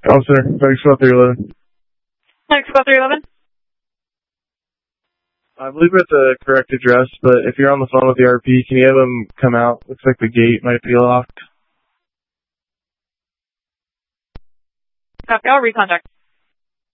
Officer, Mexico 311. Mexico 311. I believe we're at the correct address, but if you're on the phone with the RP, can you have them come out? Looks like the gate might be locked. Copy, I'll recontact.